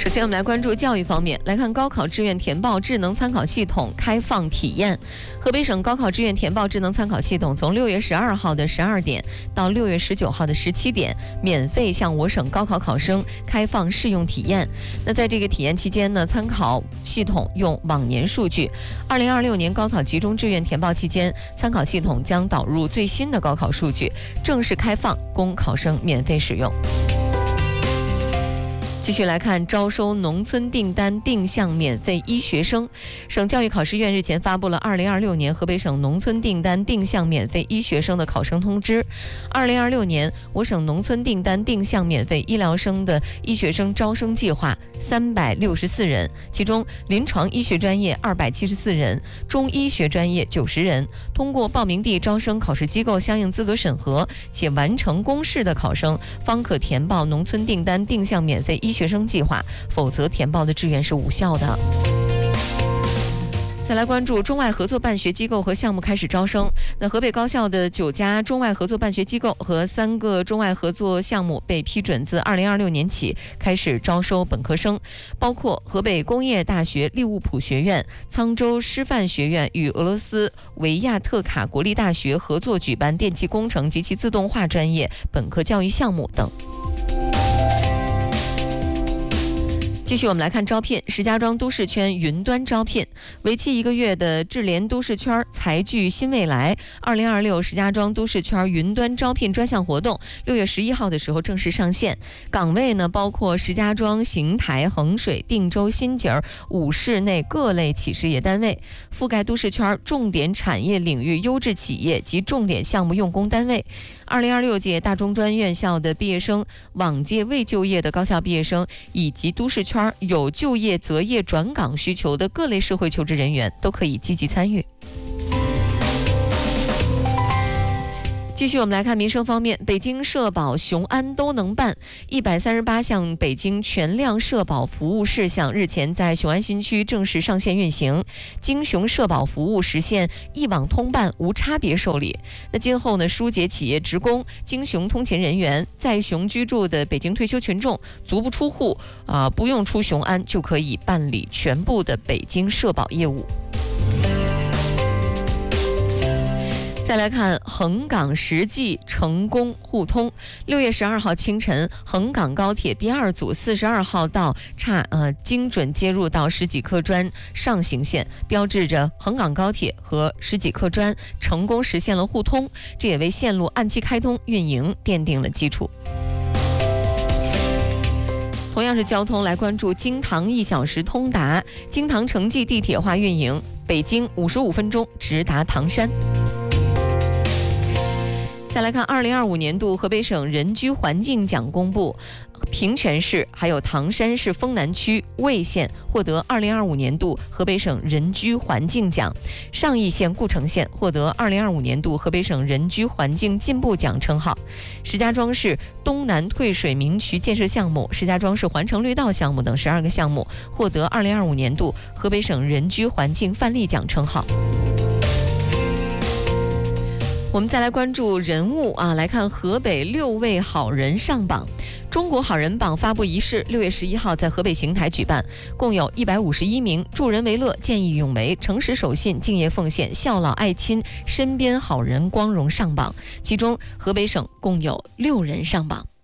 首先我们来关注教育方面，来看高考志愿填报智能参考系统开放体验。河北省高考志愿填报智能参考系统从6月12号的12点到6月19号的17点，免费向我省高考考生开放试用体验。那在这个体验期间呢，参考系统用往年数据。2026年高考集中志愿填报期间，参考系统将导入最新的高考数据，正式开放供考生免费使用。继续来看招收农村订单定向免费医学生。省教育考试院日前发布了2026年河北省农村订单定向免费医学生的考生通知。2026年，我省农村订单定向免费医疗生的医学生招生计划364人，其中临床医学专业274人，中医学专业90人。通过报名地招生考试机构相应资格审核且完成公示的考生，方可填报农村订单定向免费医学生计划，否则填报的志愿是无效的。再来关注中外合作办学机构和项目开始招生。那河北高校的9家中外合作办学机构和3个中外合作项目被批准自2026年起开始招收本科生，包括河北工业大学利物浦学院、沧州师范学院与俄罗斯维亚特卡国立大学合作举办电气工程及其自动化专业本科教育项目等。继续我们来看招聘。石家庄都市圈云端招聘，为期1个月的智联都市圈财聚新未来2026石家庄都市圈云端招聘专项活动6月11号的时候正式上线。岗位呢包括石家庄、邢台、衡水、定州、新集5市内各类企事业单位，覆盖都市圈重点产业领域优质企业及重点项目用工单位。2026届大中专院校的毕业生、往届未就业的高校毕业生以及都市圈有就业择业转岗需求的各类社会求职人员都可以积极参与。继续我们来看民生方面，北京社保雄安都能办138项北京全量社保服务事项日前在雄安新区正式上线运行，京雄社保服务实现一网通办无差别受理。那今后呢，疏解企业职工、京雄通勤人员、在雄居住的北京退休群众足不出户不用出雄安就可以办理全部的北京社保业务。再来看横岗实际成功互通。6月12号清晨，横岗高铁第2组42号道精准接入到石脊客专上行线，标志着横岗高铁和石脊客专成功实现了互通，这也为线路按期开通运营奠定了基础。同样是交通，来关注京唐1小时通达，京唐城际地铁化运营，北京55分钟直达唐山。再来看2025年度河北省人居环境奖公布，平泉市还有唐山市丰南区魏县获得2025年度河北省人居环境奖，上邑县故城县获得2025年度河北省人居环境进步奖称号。石家庄市东南退水明渠建设项目、石家庄市环城绿道项目等12个项目获得2025年度河北省人居环境范例奖称号。我们再来关注人物来看河北6位好人上榜。中国好人榜发布仪式6月11号在河北邢台举办，共有151名助人为乐、见义勇为、诚实守信、敬业奉献、孝老爱亲、身边好人光荣上榜，其中河北省共有6人上榜。